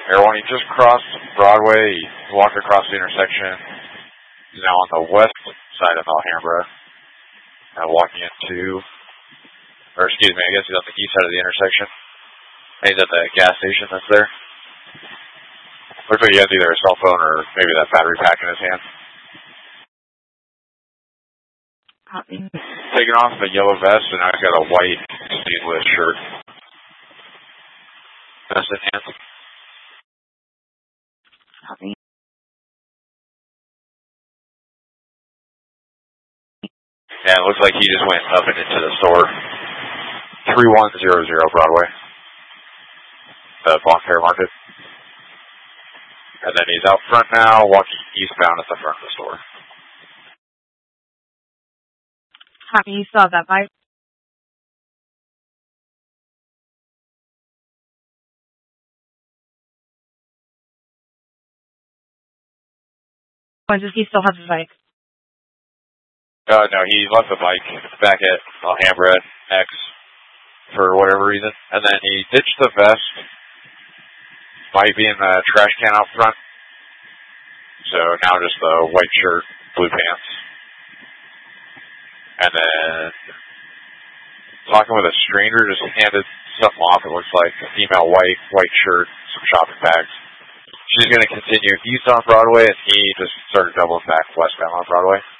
Air 1, he just crossed Broadway. He walked across the intersection. He's now on the west side of Alhambra. Walking into, or excuse me, I guess he's on the east side of the intersection. He's at the gas station that's there. Looks like he has either a cell phone or maybe that battery pack in his hand. Copy. Taking off the yellow vest, and now he's got a white sleeveless shirt. Vest in hand. Copy. Yeah, it looks like he just went up and into the store. 3100 Broadway. The Bonfair Market. And then he's out front now, walking eastbound at the front of the store. Copy. You still have that bike? Or does he still have the bike? No, he left the bike back at Alhambra X for whatever reason. And then he ditched the vest. Might be in the trash can out front. So now just the white shirt, blue pants. And then talking with a stranger, just handed something off. It looks like a female white shirt, some shopping bags. She's going to continue east on Broadway, and he just started doubling back westbound on Broadway.